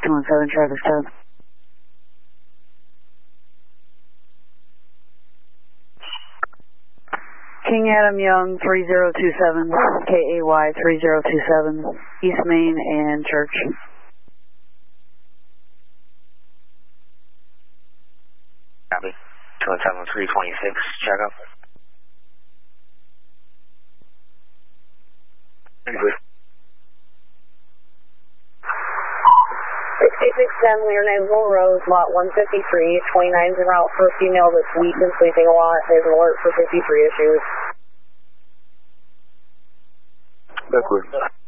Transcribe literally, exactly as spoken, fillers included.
two one seven, traffic stop. King Adam Young three zero two seven, K A Y three zero two seven, East Main and Church. Copy. two one seven, three twenty-six, check up. sixty-six ten Leonardville Road, lot one fifty-three, twenty-nine's en route for a female that's weak and sleeping a lot. There's an alert for fifty-three issues. Backward.